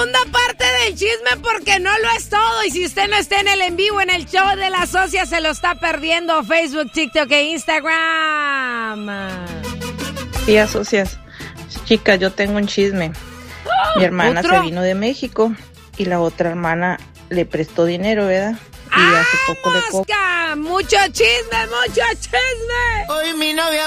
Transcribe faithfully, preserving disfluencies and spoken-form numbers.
segunda parte del chisme porque no lo es todo. Y si usted no está en el en vivo, en el show de la socia, se lo está perdiendo. Facebook, TikTok e Instagram. Sí, asocias. Chicas, yo tengo un chisme. Mi hermana ¿Otro? se vino de México y la otra hermana le prestó dinero, ¿verdad? Y ¡Ah, hace poco le co- mosca! ¡Mucho chisme, mucho chisme! Hoy mi novia